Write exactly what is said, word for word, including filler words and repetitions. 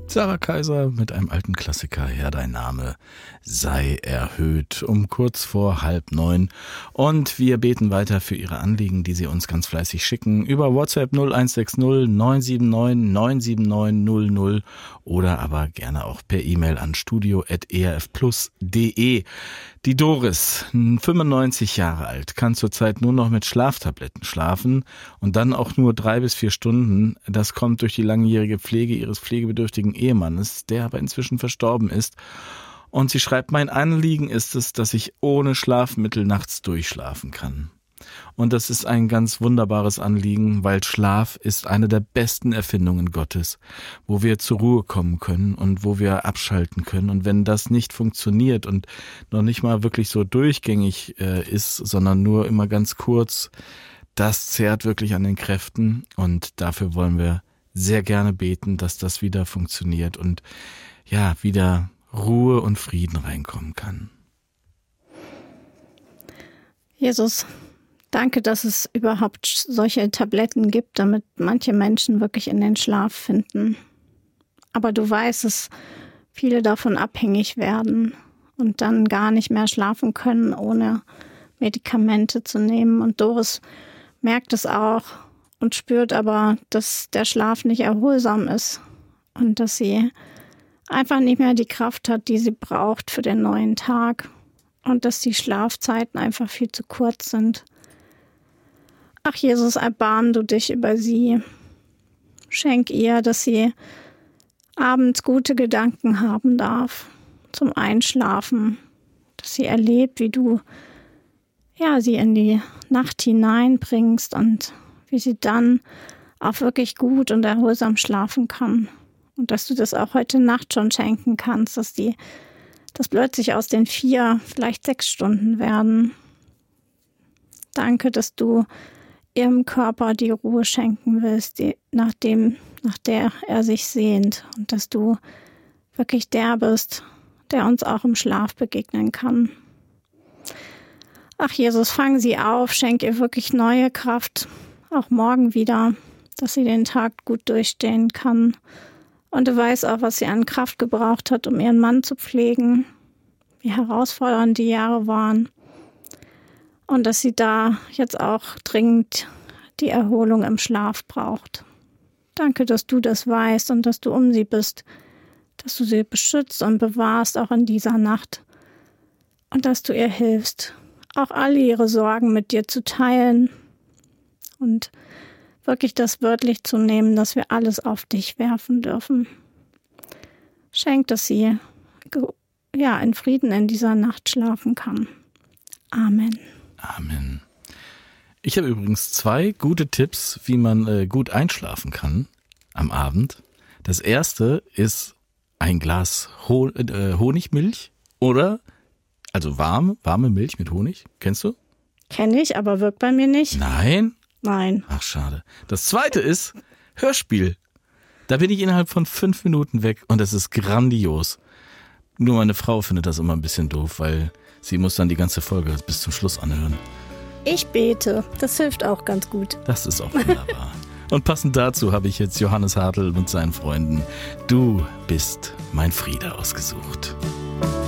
Sarah Kaiser mit einem alten Klassiker, Herr, dein Name sei erhöht, um kurz vor halb neun. Und wir beten weiter für Ihre Anliegen, die Sie uns ganz fleißig schicken, über WhatsApp null eins sechs null neun sieben neun neun sieben neun null null oder aber gerne auch per E-Mail an studio at e r f plus punkt d e. Die Doris, fünfundneunzig Jahre alt, kann zurzeit nur noch mit Schlaftabletten schlafen und dann auch nur drei bis vier Stunden. Das kommt durch die langjährige Pflege ihres pflegebedürftigen Ehemannes, der aber inzwischen verstorben ist. Und sie schreibt, mein Anliegen ist es, dass ich ohne Schlafmittel nachts durchschlafen kann. Und das ist ein ganz wunderbares Anliegen, weil Schlaf ist eine der besten Erfindungen Gottes, wo wir zur Ruhe kommen können und wo wir abschalten können. Und wenn das nicht funktioniert und noch nicht mal wirklich so durchgängig äh, ist, sondern nur immer ganz kurz, das zehrt wirklich an den Kräften. Und dafür wollen wir sehr gerne beten, dass das wieder funktioniert und ja, wieder Ruhe und Frieden reinkommen kann. Jesus, danke, dass es überhaupt solche Tabletten gibt, damit manche Menschen wirklich in den Schlaf finden. Aber du weißt, dass viele davon abhängig werden und dann gar nicht mehr schlafen können, ohne Medikamente zu nehmen. Und Doris merkt es auch und spürt aber, dass der Schlaf nicht erholsam ist und dass sie einfach nicht mehr die Kraft hat, die sie braucht für den neuen Tag und dass die Schlafzeiten einfach viel zu kurz sind. Ach Jesus, erbarm du dich über sie. Schenk ihr, dass sie abends gute Gedanken haben darf zum Einschlafen, dass sie erlebt, wie du ja, sie in die Nacht hineinbringst und wie sie dann auch wirklich gut und erholsam schlafen kann. Und dass du das auch heute Nacht schon schenken kannst, dass die, dass plötzlich aus den vier vielleicht sechs Stunden werden. Danke, dass du ihrem Körper die Ruhe schenken willst, die, nach dem, nach der er sich sehnt. Und dass du wirklich der bist, der uns auch im Schlaf begegnen kann. Ach Jesus, fang sie auf, schenk ihr wirklich neue Kraft, auch morgen wieder, dass sie den Tag gut durchstehen kann. Und du weißt auch, was sie an Kraft gebraucht hat, um ihren Mann zu pflegen, wie herausfordernd die Jahre waren. Und dass sie da jetzt auch dringend die Erholung im Schlaf braucht. Danke, dass du das weißt und dass du um sie bist, dass du sie beschützt und bewahrst, auch in dieser Nacht. Und dass du ihr hilfst, auch alle ihre Sorgen mit dir zu teilen und wirklich das wörtlich zu nehmen, dass wir alles auf dich werfen dürfen. Schenk, dass sie ja, in Frieden in dieser Nacht schlafen kann. Amen. Amen. Ich habe übrigens zwei gute Tipps, wie man äh, gut einschlafen kann am Abend. Das erste ist ein Glas Ho- äh, Honigmilch oder, also warm, warme Milch mit Honig. Kennst du? Kenne ich, aber wirkt bei mir nicht. Nein? Nein. Ach, schade. Das zweite ist Hörspiel. Da bin ich innerhalb von fünf Minuten weg und das ist grandios. Nur meine Frau findet das immer ein bisschen doof, weil sie muss dann die ganze Folge bis zum Schluss anhören. Ich bete. Das hilft auch ganz gut. Das ist auch wunderbar. Und passend dazu habe ich jetzt Johannes Hartl mit seinen Freunden Du bist mein Friede ausgesucht.